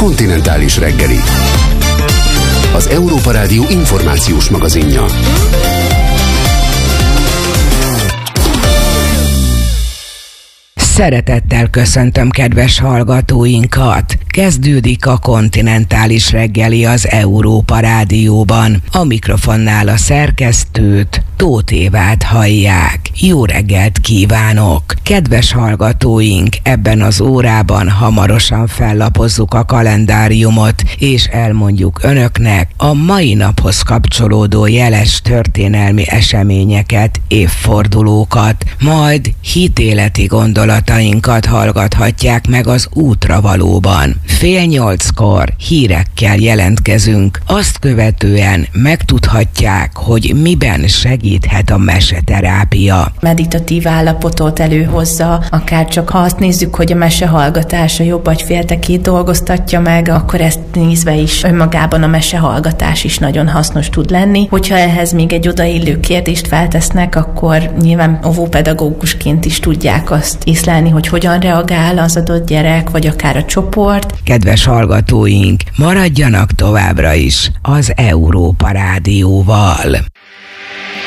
Kontinentális reggeli. Az Európa Rádió információs magazinja. Szeretettel köszöntöm kedves hallgatóinkat! Kezdődik a Kontinentális reggeli az Európa Rádióban. A mikrofonnál a szerkesztőt, Tóth Évát hallják. Jó reggelt kívánok! Kedves hallgatóink, ebben az órában hamarosan fellapozzuk a kalendáriumot, és elmondjuk önöknek a mai naphoz kapcsolódó jeles történelmi eseményeket, évfordulókat, majd hitéleti gondolatainkat hallgathatják meg az útravalóban. 7:30 hírekkel jelentkezünk, azt követően megtudhatják, hogy miben segíthet a meseterápia. Meditatív állapotot előhozza, akár csak ha azt nézzük, hogy a mesehallgatás a jobb agyféltekét dolgoztatja meg, akkor ezt nézve is önmagában a mesehallgatás is nagyon hasznos tud lenni. Hogyha ehhez még egy odaillő kérdést feltesznek, akkor nyilván óvópedagógusként is tudják azt észlelni, hogy hogyan reagál az adott gyerek, vagy akár a csoport. Kedves hallgatóink, maradjanak továbbra is az Európa Rádióval.